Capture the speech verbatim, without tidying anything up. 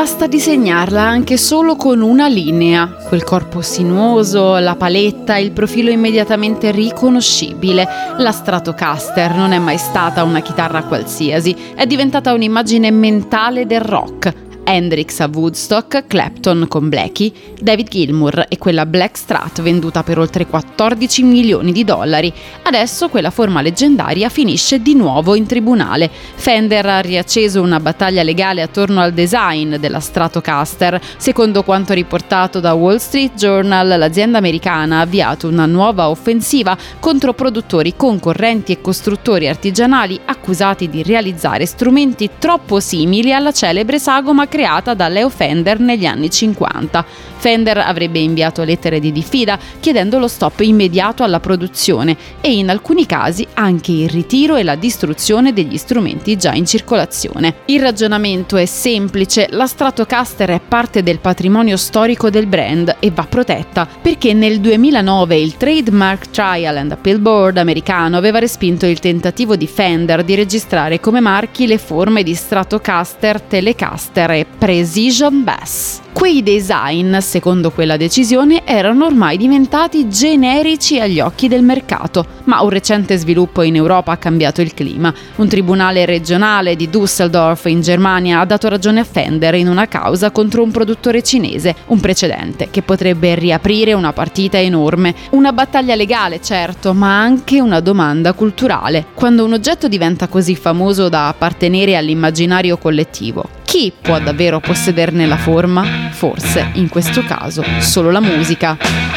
Basta disegnarla anche solo con una linea, quel corpo sinuoso, la paletta, il profilo immediatamente riconoscibile. La Stratocaster non è mai stata una chitarra qualsiasi, è diventata un'immagine mentale del rock. Hendrix a Woodstock, Clapton con Blackie, David Gilmour e quella Black Strat venduta per oltre quattordici milioni di dollari. Adesso quella forma leggendaria finisce di nuovo in tribunale. Fender ha riacceso una battaglia legale attorno al design della Stratocaster. Secondo quanto riportato da Wall Street Journal, l'azienda americana ha avviato una nuova offensiva contro produttori concorrenti e costruttori artigianali accusati di realizzare strumenti troppo simili alla celebre sagoma creata da Leo Fender negli anni cinquanta. Fender avrebbe inviato lettere di diffida chiedendo lo stop immediato alla produzione e in alcuni casi anche il ritiro e la distruzione degli strumenti già in circolazione. Il ragionamento è semplice: la Stratocaster è parte del patrimonio storico del brand e va protetta, perché nel duemilanove il Trademark Trial and Appeal Board americano aveva respinto il tentativo di Fender di registrare come marchi le forme di Stratocaster, Telecaster e Precision Bass. Quei design, secondo quella decisione, erano ormai diventati generici agli occhi del mercato, ma un recente sviluppo in Europa ha cambiato il clima. Un tribunale regionale di Düsseldorf in Germania ha dato ragione a Fender in una causa contro un produttore cinese, un precedente che potrebbe riaprire una partita enorme. Una battaglia legale, certo, ma anche una domanda culturale. Quando un oggetto diventa così famoso da appartenere all'immaginario collettivo, chi può davvero possederne la forma? Forse, in questo caso, solo la musica.